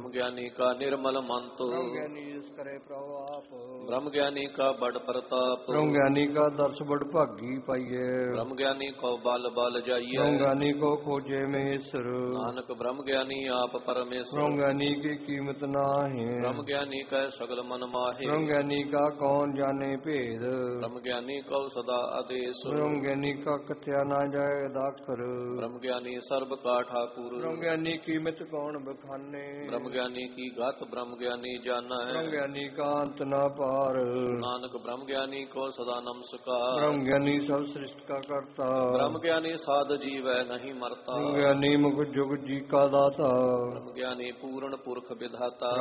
ब्रह्म ज्ञानी का निर्मल मंत, ब्रह्म ज्ञानी जिस करे प्रभु आप, ब्रह्म ज्ञानी का बड़ प्रताप, ब्रह्म ज्ञानी का दर्श बड़ भागी पाइए, ब्रह्म ज्ञानी को बाल बाल जाइए, ब्रह्म ज्ञानी को खोजे महेश्वर, नानक ब्रह्म ज्ञानी आप परमेश्वर, ब्रह्म ज्ञानी की कीमत नाहि, ब्रह्म ज्ञानी का सगल मन माहे, ब्रह्म ज्ञानी का कौन जाने भेद, ब्रह्म ज्ञानी को सदा आदेश, ब्रह्म ज्ञानी का कथ्या ना जाए दाकर, ब्रह्म ज्ञानी सर्व का ठाकुर, ब्रह्म ज्ञानी कीमत कौन बखाने, ब्रह्म ज्ञानी की गात ब्रह्म ज्ञानी जाना है, ब्रह्म ज्ञानी का अंत न पार, नानक ब्रह्म ज्ञानी को सदा नमस्कार, ब्रह्म ज्ञानी सब सृष्टि का करता, ब्रह्म ज्ञानी साध जीव नहीं मरता, ब्रह्म ज्ञानी मुख जुग जी का दाता, ब्रह्म ज्ञानी पूर्ण पुरख विधाता,